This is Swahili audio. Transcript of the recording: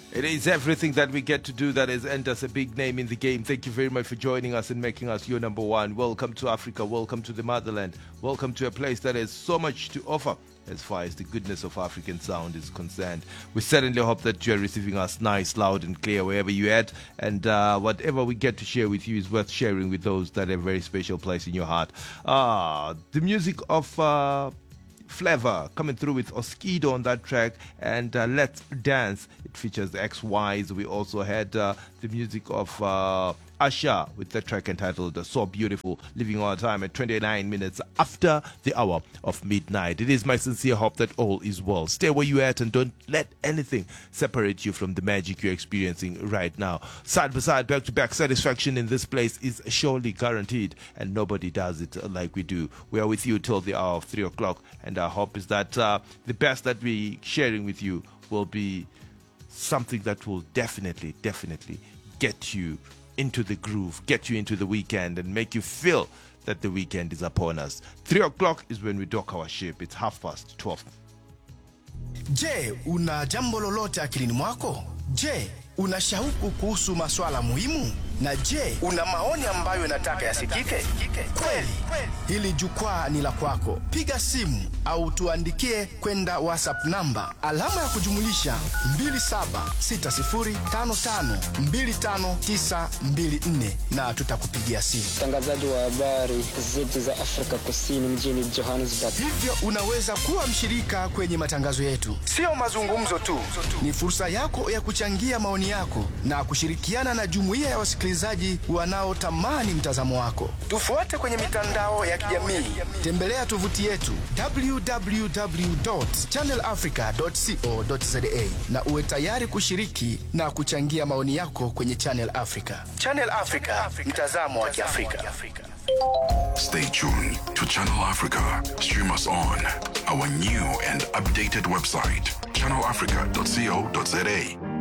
It is everything that we get to do that has earned us a big name in the game. Thank you very much for joining us and making us your number one. Welcome to Africa. Welcome to the motherland. Welcome to a place that has so much to offer as far as the goodness of African sound is concerned. We certainly hope that you're receiving us nice, loud and clear wherever you're at. And whatever we get to share with you is worth sharing with those that have a very special place in your heart. The music of... Flavor coming through with Oskido on that track, and Let's Dance. It features the XYs. We also had the music of Asha with the track entitled So Beautiful, leaving our time at 29 minutes after the hour of midnight. It is my sincere hope that all is well. Stay where you're at and don't let anything separate you from the magic you're experiencing right now. Side by side, back to back satisfaction in this place is surely guaranteed, and nobody does it like we do. We are with you till the hour of 3 o'clock, and our hope is that the best that we're sharing with you will be something that will definitely get you into the groove, get you into the weekend, and make you feel that the weekend is upon us. 3 o'clock is when we dock our ship. It's 12:30. Je, una jambo lolote akilini mwako? Je, una shauku kuhusu masuala muhimu? Na je, una maoni ambayo unataka yasikike? Kweli, hili jukwaa ni la kwako. Piga simu au tuandikie kwenda WhatsApp namba alama ya kujumulisha 2760552594 na tutakupigia simu. Mtangazaji wa habari zetu za Afrika Kusini mjini Johannesburg. Hivyo unaweza kuwa mshirika kwenye matangazo yetu. Sio mazungumzo tu, ni fursa yako ya kuchangia maoni yako na kushirikiana na jumuiya ya wasikilizaji wanaotamani mtazamo wako. Tufuate kwenye mitandao ya kijamii. Tembelea tovuti yetu www.channelafrica.co.za na uwe tayari kushiriki na kuchangia maoni yako kwenye Channel Africa. Channel Africa, mtazamo wa Kiafrika. Stay tuned to Channel Africa. Stream us on our new and updated website, channelafrica.co.za.